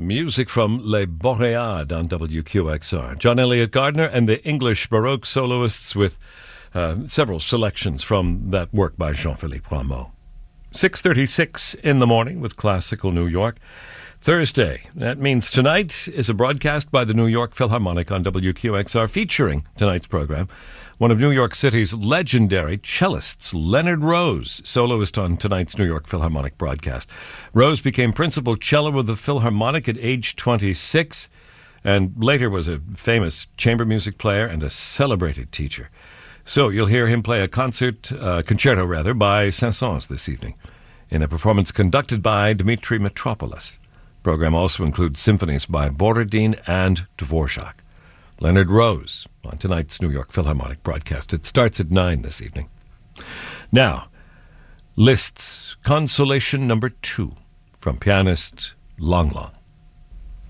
Music from Les Boréades on WQXR. John Elliott Gardner and the English Baroque soloists with several selections from that work by Jean-Philippe Rameau. 6:36 in the morning with Classical New York. Thursday. That means tonight is a broadcast by the New York Philharmonic on WQXR featuring tonight's program one of New York City's legendary cellists, Leonard Rose, soloist on tonight's New York Philharmonic broadcast. Rose became principal cello of the Philharmonic at age 26 and later was a famous chamber music player and a celebrated teacher. So you'll hear him play a concerto by Saint-Saëns this evening in a performance conducted by Dmitri Mitropoulos. The program also includes symphonies by Borodin and Dvorak. Leonard Rose on tonight's New York Philharmonic broadcast. It starts at 9 this evening. Now, Liszt's Consolation No. 2 from pianist Lang Lang.